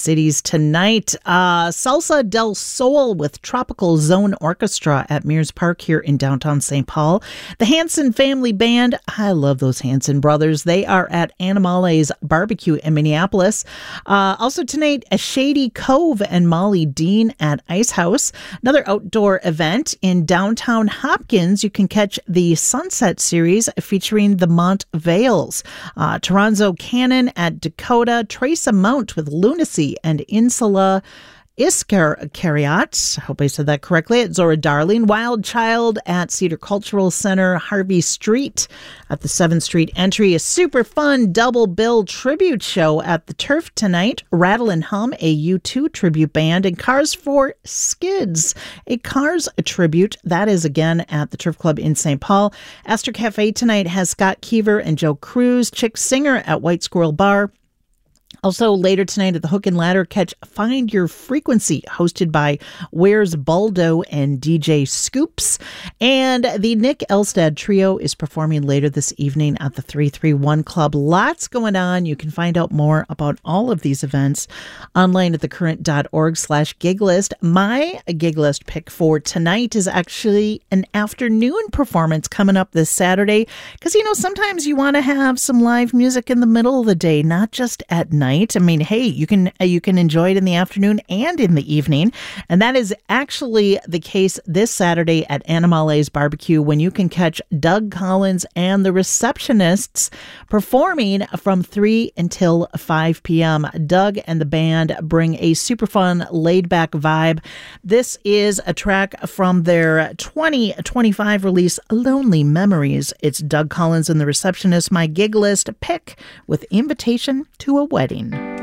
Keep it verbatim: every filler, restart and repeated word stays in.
Cities tonight. Uh, Salsa del Sol with Tropical Zone Orchestra at Mears Park here in downtown Saint Paul. The Hanson Family Band, I love those Hanson brothers. They are at Animale's Barbecue in Minneapolis. Uh, also tonight, a Shady Cove and Molly Dean at Ice House. Another outdoor event in downtown Hopkins. You can catch the Sunset Series featuring the Mont Vales. Uh, Toronzo Cannon at Dakota. Trace Mount with Lunacy and Insula Iscariot, I hope I said that correctly, at Zora Darling. Wild Child at Cedar Cultural Center. Harvey Street at the seventh Street entry. A super fun double bill tribute show at the Turf tonight. Rattle and Hum, a U two tribute band. And Cars for Skids, a Cars tribute. That is again at the Turf Club in Saint Paul. Astor Cafe tonight has Scott Keever and Joe Cruz. Chick Singer at White Squirrel Bar. Also, later tonight at the Hook and Ladder, catch Find Your Frequency, hosted by Where's Baldo and D J Scoops. And the Nick Elstad Trio is performing later this evening at the three three one Club. Lots going on. You can find out more about all of these events online at thecurrent.org slash gig list. My gig list pick for tonight is actually an afternoon performance coming up this Saturday. Because, you know, sometimes you want to have some live music in the middle of the day, not just at night. I mean, hey, you can uh, you can enjoy it in the afternoon and in the evening. And that is actually the case this Saturday at Animale's Barbecue, when you can catch Doug Collins and the Receptionists performing from three until five p.m. Doug and the band bring a super fun, laid-back vibe. This is a track from their twenty twenty-five release, Lonely Memories. It's Doug Collins and the Receptionists, my gig list pick with Invitation to a Wedding.